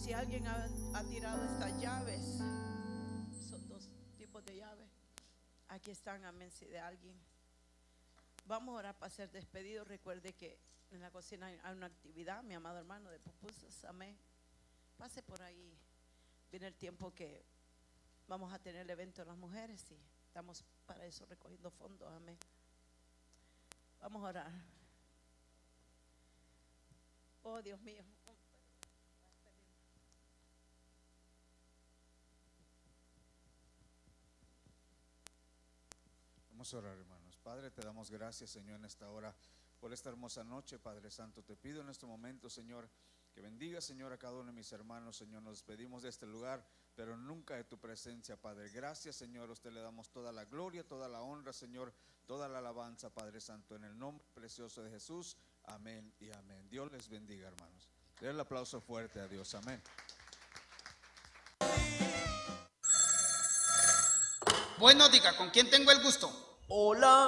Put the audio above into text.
si alguien ha tirado estas llaves, son dos tipos de llaves. Aquí están, amén, si de alguien. Vamos a orar para ser despedidos. Recuerde que en la cocina hay una actividad, mi amado hermano, de pupusas, amén. Pase por ahí. Viene el tiempo que vamos a tener el evento de las mujeres y estamos para eso recogiendo fondos, amén. Vamos a orar. Oh, Dios mío. Vamos a orar, hermanos. Padre, te damos gracias, Señor, en esta hora, por esta hermosa noche, Padre Santo. Te pido en este momento, Señor, que bendiga, Señor, a cada uno de mis hermanos, Señor. Nos despedimos de este lugar, pero nunca de tu presencia, Padre. Gracias, Señor. A usted le damos toda la gloria, toda la honra, Señor, toda la alabanza, Padre Santo, en el nombre precioso de Jesús. Amén y amén. Dios les bendiga, hermanos. Den el aplauso fuerte a Dios. Amén. Bueno, diga, ¿con quién tengo el gusto? Hola.